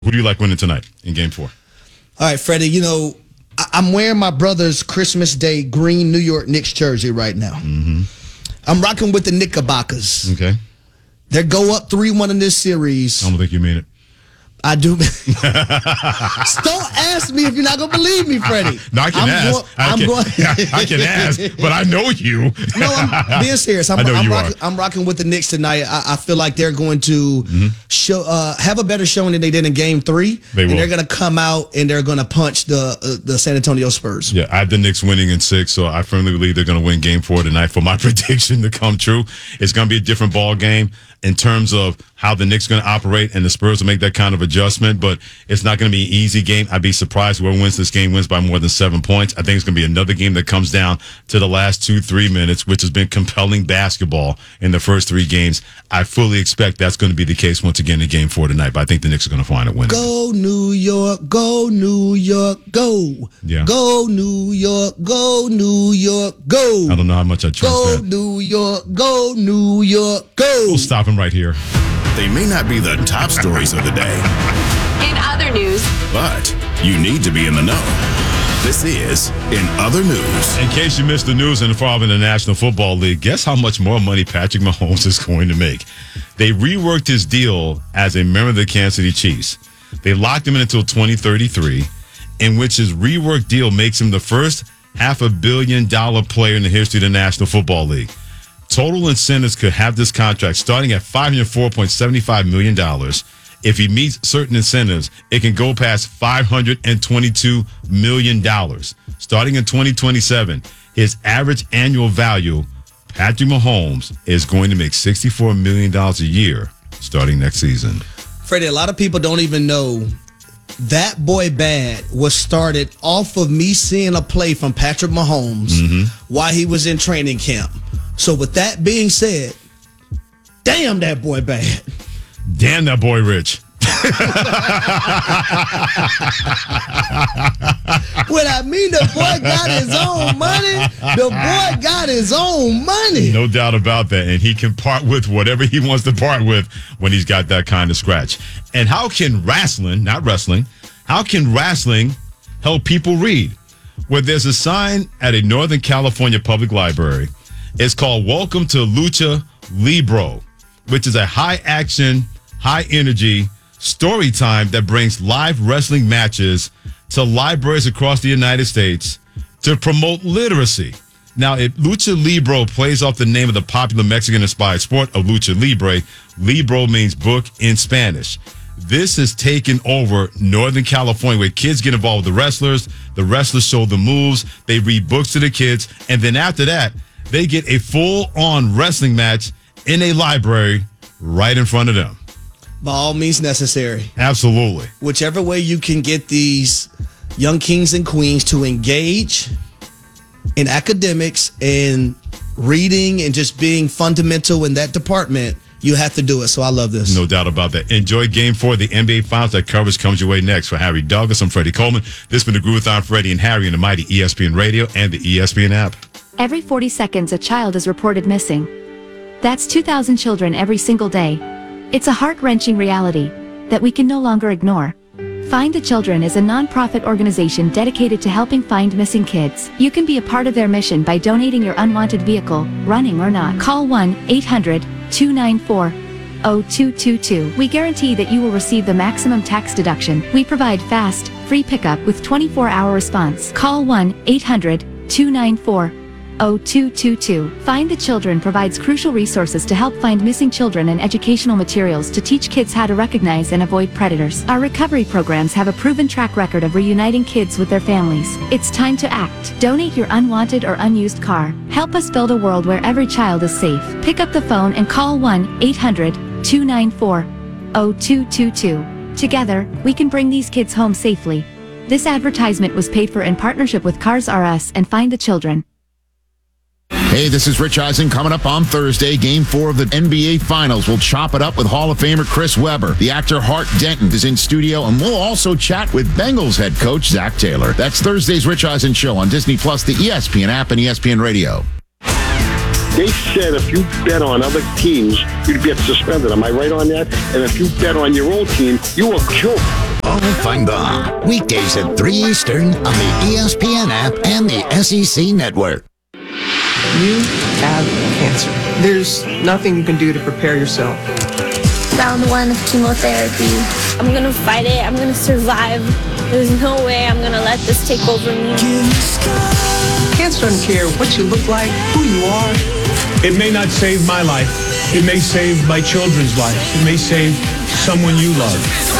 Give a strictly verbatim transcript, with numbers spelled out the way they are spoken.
Who do you like winning tonight in game four? All right, Freddie, you know, I- I'm wearing my brother's Christmas Day green New York Knicks jersey right now. Mm-hmm. I'm rocking with the Knickerbockers. Okay. They go up three one in this series. I don't think you mean it. I do. Don't ask me if you're not going to believe me, Freddie. No, I can I'm ask. Go- I, I'm can, going- I can ask, but I know you. No, I'm being serious. I'm, I know I'm, you rocking, are. I'm rocking with the Knicks tonight. I, I feel like they're going to Mm-hmm. show uh, have a better showing than they did in Game Three. They and will. they're going to come out and they're going to punch the uh, the San Antonio Spurs. Yeah, I have the Knicks winning in six, so I firmly believe they're going to win game four tonight. For my prediction to come true, it's going to be a different ball game in terms of how the Knicks are going to operate, and the Spurs will make that kind of adjustment, but it's not going to be an easy game. I'd be surprised whoever wins this game wins by more than seven points. I think it's going to be another game that comes down to the last two, three minutes, which has been compelling basketball in the first three games. I fully expect that's going to be the case once again in game four tonight, but I think the Knicks are going to find a win. Go New York, go New York, go. Yeah. Go New York, go New York, go. I don't know how much I trust Go that. New York, go New York, go. We'll stop him right here. They may not be the top stories of the day, In other news, but you need to be in the know. This is In Other News. In case you missed the news involving the National Football League, guess how much more money Patrick Mahomes is going to make? They reworked his deal as a member of the Kansas City Chiefs. They locked him in until twenty thirty-three, in which his reworked deal makes him the first half a billion dollar player in the history of the National Football League. Total incentives could have this contract starting at five hundred four point seven five million dollars. If he meets certain incentives, it can go past five hundred twenty-two million dollars. Starting in twenty twenty-seven, his average annual value, Patrick Mahomes, is going to make sixty-four million dollars a year starting next season. Freddie, a lot of people don't even know That Boy Bad was started off of me seeing a play from Patrick Mahomes Mm-hmm. while he was in training camp. So with that being said, damn that boy bad. Damn that boy rich. What I mean, the boy got his own money. The boy got his own money. No doubt about that. And he can part with whatever he wants to part with when he's got that kind of scratch. And how can wrestling, not wrestling, how can wrestling help people read? Well, there's a sign at a Northern California public library. It's called Welcome to Lucha Libre, which is a high-action, high-energy story time that brings live wrestling matches to libraries across the United States to promote literacy. Now, if Lucha Libre plays off the name of the popular Mexican-inspired sport of Lucha Libre, Libro means book in Spanish. This has taken over Northern California, where kids get involved with the wrestlers. The wrestlers show the moves. They read books to the kids. And then after that, they get a full-on wrestling match in a library right in front of them. By all means necessary. Absolutely. Whichever way you can get these young kings and queens to engage in academics and reading and just being fundamental in that department, you have to do it. So I love this. No doubt about that. Enjoy Game four of the N B A Finals. That coverage comes your way next. For Harry Douglas, I'm Freddie Coleman. This has been the Groove-a-thon, Freddie and Harry on the mighty E S P N Radio and the E S P N app. Every forty seconds, a child is reported missing. That's two thousand children every single day. It's a heart-wrenching reality that we can no longer ignore. Find the Children is a non-profit organization dedicated to helping find missing kids. You can be a part of their mission by donating your unwanted vehicle, running or not. Call one eight hundred two nine four oh two two two. We guarantee that you will receive the maximum tax deduction. We provide fast, free pickup with twenty-four hour response. Call one eight hundred two nine four oh two two two. Find the Children provides crucial resources to help find missing children and educational materials to teach kids how to recognize and avoid predators. Our recovery programs have a proven track record of reuniting kids with their families. It's time to act. Donate your unwanted or unused car. Help us build a world where every child is safe. Pick up the phone and call one eight hundred two nine four oh two two two. Together, we can bring these kids home safely. This advertisement was paid for in partnership with Cars R Us and Find the Children. Hey, this is Rich Eisen. Coming up on Thursday, Game four of the N B A Finals. We'll chop it up with Hall of Famer Chris Webber. The actor Hart Denton is in studio, and we'll also chat with Bengals head coach Zach Taylor. That's Thursday's Rich Eisen Show on Disney Plus, the E S P N app, and E S P N Radio. They said if you bet on other teams, you'd get suspended. Am I right on that? And if you bet on your own team, you were killed. Oh, find them weekdays at three Eastern on the E S P N app and the S E C network. You have cancer. There's nothing you can do to prepare yourself. Round one of chemotherapy. I'm gonna fight it. I'm gonna survive. There's no way I'm gonna let this take over me. Cancer doesn't care what you look like, who you are. It may not save my life. It may save my children's life. It may save someone you love.